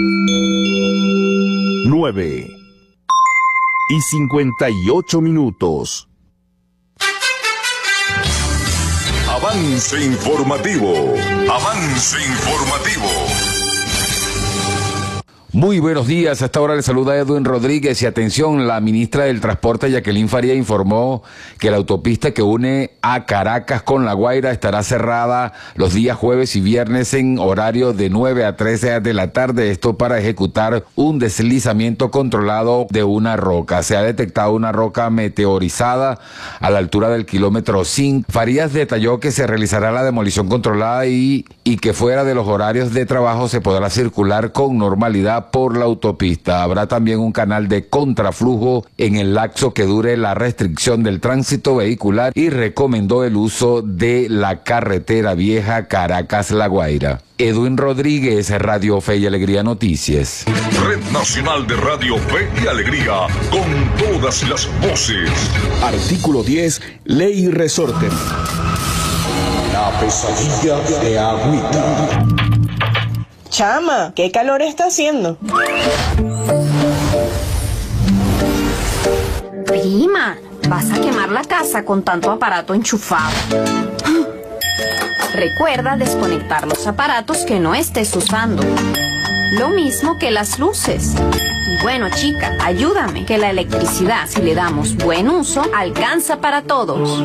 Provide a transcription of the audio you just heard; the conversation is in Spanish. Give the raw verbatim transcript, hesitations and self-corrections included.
nueve y cincuenta y ocho minutos. Avance informativo. Avance informativo. Muy buenos días, hasta ahora le saluda Edwin Rodríguez y atención, la ministra del Transporte Jacqueline Faría informó que la autopista que une a Caracas con La Guaira estará cerrada los días jueves y viernes en horario de nueve a trece de la tarde, esto para ejecutar un deslizamiento controlado de una roca. Se ha detectado una roca meteorizada a la altura del kilómetro cinco. Farías detalló que se realizará la demolición controlada y, y que fuera de los horarios de trabajo se podrá circular con normalidad por la autopista. Habrá también un canal de contraflujo en el lapso que dure la restricción del tránsito vehicular y recomendó el uso de la carretera vieja Caracas-La Guaira. Edwin Rodríguez, Radio Fe y Alegría Noticias. Red Nacional de Radio Fe y Alegría, con todas las voces. Artículo diez, Ley y Resorte. La pesadilla de Agüita. Chama, ¿qué calor está haciendo? Prima, vas a quemar la casa con tanto aparato enchufado. Recuerda desconectar los aparatos que no estés usando. Lo mismo que las luces. Y bueno, chica, ayúdame, que la electricidad, si le damos buen uso, alcanza para todos.